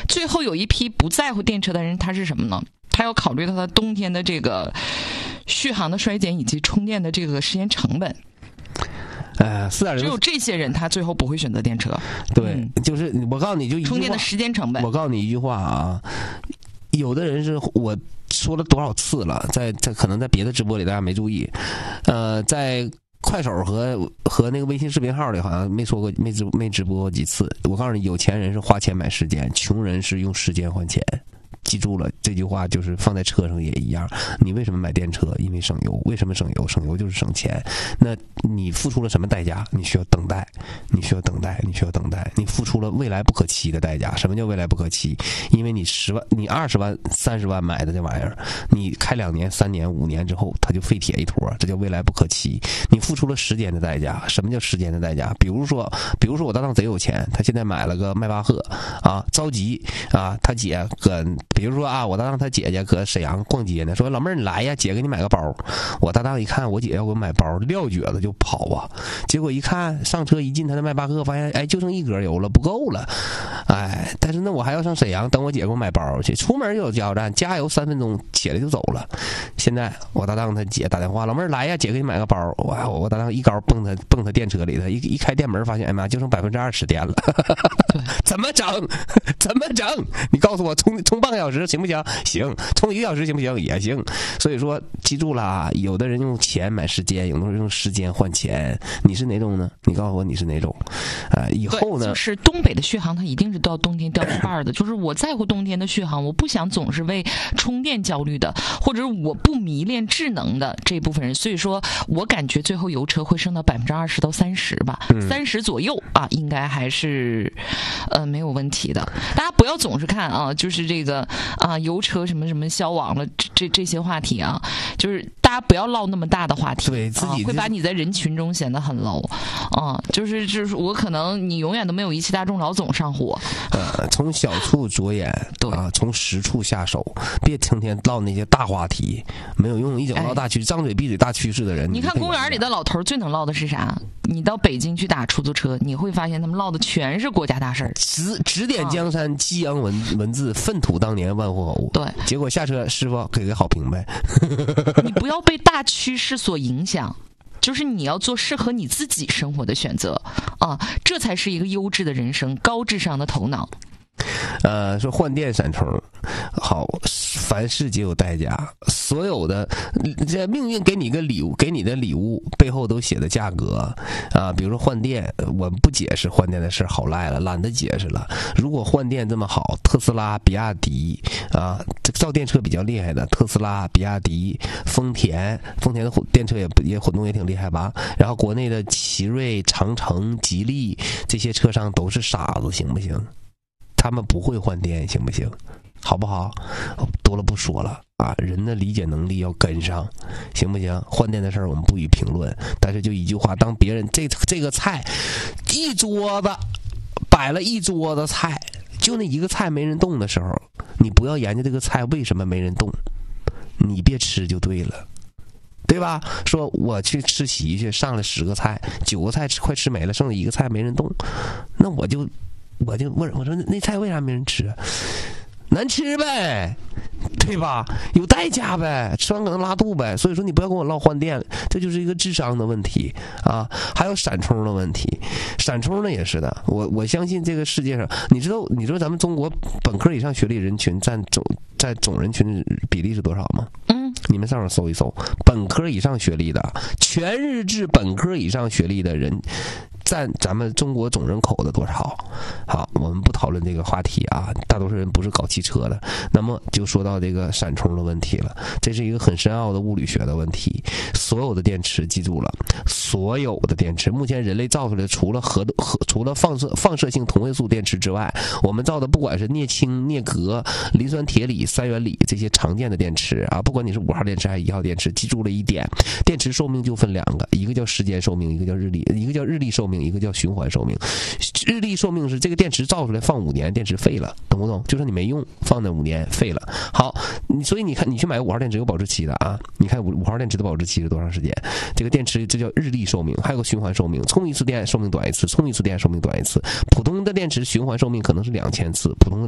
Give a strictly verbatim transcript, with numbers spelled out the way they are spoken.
最后有一批不在乎电车的人，他是什么呢？他要考虑到他冬天的这个续航的衰减以及充电的这个时间成本。 呃，四点零， 只有这些人他最后不会选择电车。 对， 嗯、 就是我告诉你就一句话， 充电的时间成本。 我告诉你一句话啊，有的人是我说了多少次了，在在可能在别的直播里大家没注意，呃，在快手和和那个微信视频号里好像没说过，没直没直播过几次。我告诉你，有钱人是花钱买时间，穷人是用时间换钱。记住了，这句话就是放在车上也一样。你为什么买电车？因为省油。为什么省油？省油就是省钱。那你付出了什么代价？你需要等待，你需要等待，你需要等待。你付出了未来不可期的代价。什么叫未来不可期？因为你十万、你二十万、三十万买的这玩意儿，你开两年、三年、五年之后，它就废铁一坨，这叫未来不可期。你付出了时间的代价。什么叫时间的代价？比如说，比如说我搭档贼有钱，他现在买了个迈巴赫啊，着急啊，他姐搁。比如说啊，我搭档他姐姐搁沈阳逛街呢，说老妹儿你来呀，姐给你买个包。我搭档一看我姐要给我买包，撂蹶子就跑啊。结果一看上车一进他的迈巴赫，发现哎就剩一格油了，不够了。哎，但是那我还要上沈阳等我姐给我买包去，出门就有加油站，加油三分钟起来就走了。现在我搭档他姐打电话，老妹儿来呀，姐给你买个包。我我搭档一高蹦他蹦他电车里头，一一开电门发现哎妈就剩百分之二十电了。怎么整？怎么整？你告诉我充充半个小时行不行？行，充一个小时行不行？也行。所以说，记住了，有的人用钱买时间，有的人用时间换钱。你是哪种呢？你告诉我你是哪种？啊、呃，以后呢？ 就是东北的续航，它一定是到冬天掉一半的。就是我在乎冬天的续航，我不想总是为充电焦虑的，或者我不迷恋智能的这部分人。所以说我感觉最后油车会升到百分之二十到三十吧，三、嗯、十左右啊，应该还是呃没有问题的。大家不要总是看啊，就是这个啊油车什么什么消亡了这这这些话题啊，就是大家不要唠那么大的话题， 对自己、 啊、会把你在人群中显得很 low 啊。就是就是我可能你永远都没有一汽大众老总上火。 呃，从小处着眼，对啊，从实处下手，别成天唠那些大话题，没有用，一整唠大趋势，张嘴闭嘴大趋势的人。 你看公园里的老头最能唠的是啥？你到北京去打出租车，你会发现他们唠的全是国家大事儿， 指指点江山，激扬文文字，粪土当年万户侯。 对， 结果下车师傅给个好评呗。 你不要被大趋势所影响。就是你要做适合你自己生活的选择啊，这才是一个优质的人生，高智商的头脑。 呃，说换电闪充，好，凡事皆有代价，所有的这命运给你个礼物，给你的礼物背后都写的价格啊。比如说换电，我不解释换电的事好赖了，懒得解释了。如果换电这么好，特斯拉、比亚迪啊，这造电车比较厉害的，特斯拉、比亚迪、丰田，丰田的电车也也混动也挺厉害吧？然后国内的奇瑞、长城、吉利这些车商都是傻子，行不行？他们不会换电，行不行？好不好？多了不说了啊，人的理解能力要跟上，行不行？换电的事儿我们不予评论，但是就一句话，当别人这这个菜一桌子摆了一桌子菜，就那一个菜没人动的时候，你不要研究这个菜为什么没人动，你别吃就对了。对吧？说我去吃席去，上了十个菜，九个菜吃快吃没了，剩下一个菜没人动，那我就我就问我说那菜为啥没人吃？难吃呗，对吧？有代价呗，吃完可能拉肚呗。所以说你不要跟我唠换电，这就是一个智商的问题啊。还有闪充的问题，闪充呢也是的。我我相信这个世界上，你知道你知道咱们中国本科以上学历人群占总在总人群比例是多少吗？嗯，你们上网搜一搜，本科以上学历的，全日制本科以上学历的人占咱们中国总人口的多少？好，我们不讨论这个话题啊，大多数人不是搞汽车的。那么就说到这个闪充的问题了，这是一个很深奥的物理学的问题。所有的电池，记住了，所有的电池，目前人类造出来的，除了核核除了放射放射性同位素电池之外，我们造的不管是镍氢、镍镉、磷酸铁锂、三元锂这些常见的电池啊，不管你是五号电池还是一号电池，记住了一点，电池寿命就分两个，一个叫时间寿命，一个叫日历，一个叫日历寿命，一个叫循环寿命。日历寿命是这个电池造出来放五年，电池废了，懂不懂？就是你没用，放那五年废了。好，你所以你看，你去买五号电池有保质期的啊，你看五五号电池的保质期是多长时间？这个电池这叫日历寿命，还有个循环寿命，充一次电寿命短一次，充一次电寿命短一次。普通的电池循环寿命可能是两千次，普通的